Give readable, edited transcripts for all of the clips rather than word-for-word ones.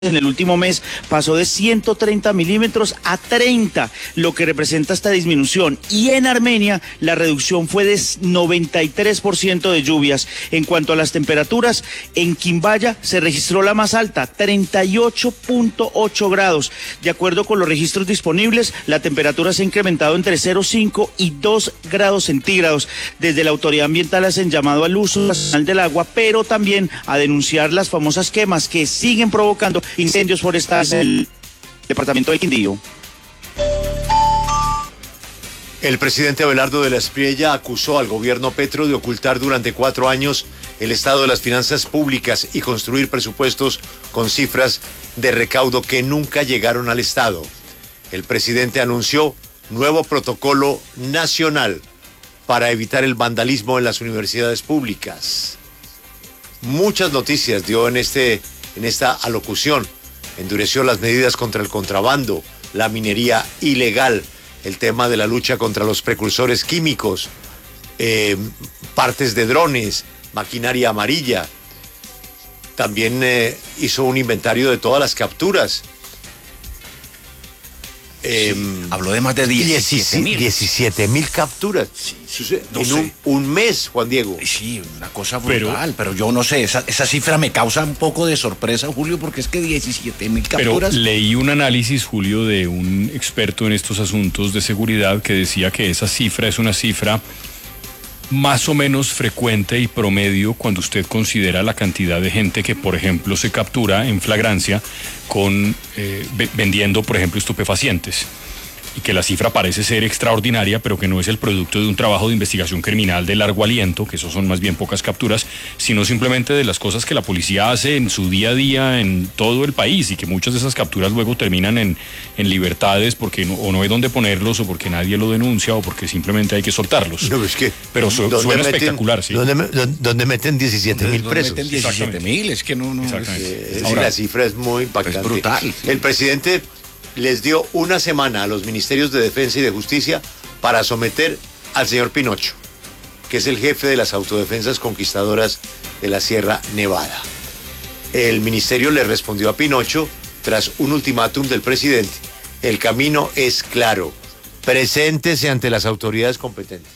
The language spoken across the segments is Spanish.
en el último mes pasó de 130 milímetros a 30, lo que representa esta disminución. Y en Armenia la reducción fue de 93% de lluvias. En cuanto a las temperaturas, en Quimbaya se registró la más alta, 38.8 grados. De acuerdo con los registros disponibles, la temperatura se ha incrementado entre 0,5 y 2 grados centígrados. Desde la autoridad ambiental hacen llamado al uso racional del agua, pero también a denunciar las famosas quemas que siguen provocando incendios forestales en el departamento del Quindío. El presidente Abelardo de la Espriella acusó al gobierno Petro de ocultar durante 4 años el estado de las finanzas públicas y construir presupuestos con cifras de recaudo que nunca llegaron al Estado. El presidente anunció nuevo protocolo nacional para evitar el vandalismo en las universidades públicas. Muchas noticias dio en esta alocución. Endureció las medidas contra el contrabando, la minería ilegal, el tema de la lucha contra los precursores químicos, partes de drones, maquinaria amarilla. También hizo un inventario de todas las capturas. Habló de más de 17.000 capturas. En un mes, Juan Diego. Sí, una cosa brutal, pero yo no sé, esa cifra me causa un poco de sorpresa, Julio, porque es que 17.000 capturas. Pero leí un análisis, Julio, de un experto en estos asuntos de seguridad que decía que esa cifra es una cifra más o menos frecuente y promedio cuando usted considera la cantidad de gente que, por ejemplo, se captura en flagrancia con vendiendo, por ejemplo, estupefacientes. Y que la cifra parece ser extraordinaria, pero que no es el producto de un trabajo de investigación criminal de largo aliento, que eso son más bien pocas capturas, sino simplemente de las cosas que la policía hace en su día a día en todo el país, y que muchas de esas capturas luego terminan en libertades porque o no hay dónde ponerlos, o porque nadie lo denuncia, o porque simplemente hay que soltarlos. No, es que, pero suena espectacular, ¿sí? ¿Dónde meten 17.000 presos? Meten 17.000, es que no. Exactamente. Ahora, la cifra es muy impactante. Es brutal. El presidente les dio una semana a los ministerios de Defensa y de Justicia para someter al señor Pinocho, que es el jefe de las autodefensas conquistadoras de la Sierra Nevada. El ministerio le respondió a Pinocho tras un ultimátum del presidente. El camino es claro. Preséntese ante las autoridades competentes.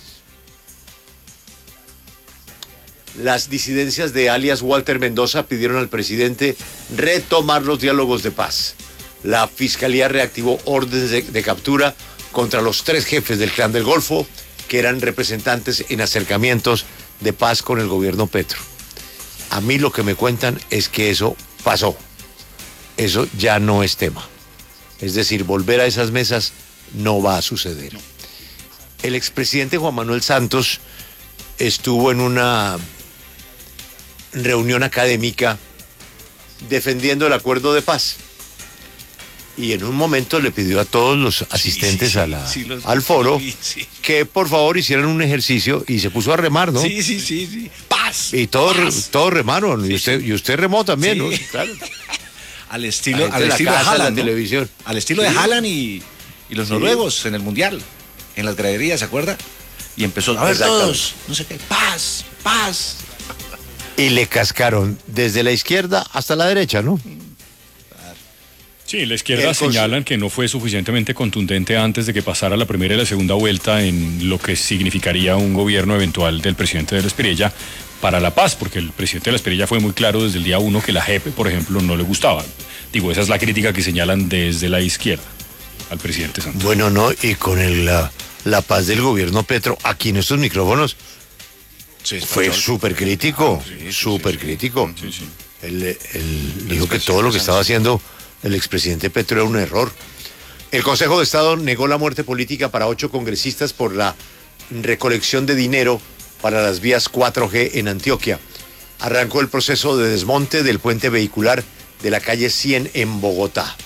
Las disidencias de alias Walter Mendoza pidieron al presidente retomar los diálogos de paz. La Fiscalía reactivó órdenes de captura contra los 3 jefes del Clan del Golfo, que eran representantes en acercamientos de paz con el gobierno Petro. A mí lo que me cuentan es que eso pasó. Eso ya no es tema. Es decir, volver a esas mesas no va a suceder. El expresidente Juan Manuel Santos estuvo en una reunión académica defendiendo el acuerdo de paz. Y en un momento le pidió a todos los asistentes al foro que por favor hicieran un ejercicio, y se puso a remar, ¿no? Sí. ¡Paz! Y todos remaron, y usted remó también, ¿no? Claro. Al estilo de Haaland, ¿no? Televisión. Al estilo de Haaland y los noruegos en el Mundial, en las graderías, ¿se acuerda? Y empezó, a ver todos, no sé qué, paz. Y le cascaron desde la izquierda hasta la derecha, ¿no? Sí, la izquierda señalan que no fue suficientemente contundente antes de que pasara la primera y la segunda vuelta en lo que significaría un gobierno eventual del presidente de la Espriella para la paz, porque el presidente de la Espriella fue muy claro desde el día 1 que la JEP, por ejemplo, no le gustaba. Digo, esa es la crítica que señalan desde la izquierda al presidente Santos. Bueno, no, y con la paz del gobierno Petro, aquí en estos micrófonos, fue súper crítico, crítico. Sí. Él dijo que todo lo que estaba haciendo el expresidente Petro era un error. El Consejo de Estado negó la muerte política para 8 congresistas por la recolección de dinero para las vías 4G en Antioquia. Arrancó el proceso de desmonte del puente vehicular de la calle 100 en Bogotá.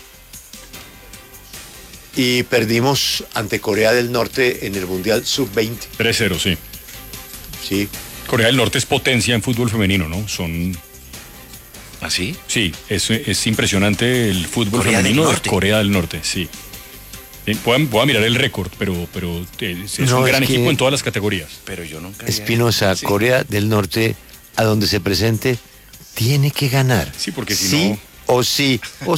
Y perdimos ante Corea del Norte en el Mundial Sub-20. 3-0, sí. Sí. Corea del Norte es potencia en fútbol femenino, ¿no? ¿Ah, sí? Sí, es impresionante el fútbol femenino de Corea del Norte, sí. Voy a mirar el récord, pero es un gran equipo en todas las categorías. Pero yo nunca... Espinosa, Corea del Norte, a donde se presente, tiene que ganar. Sí, porque si sí no... o sí, o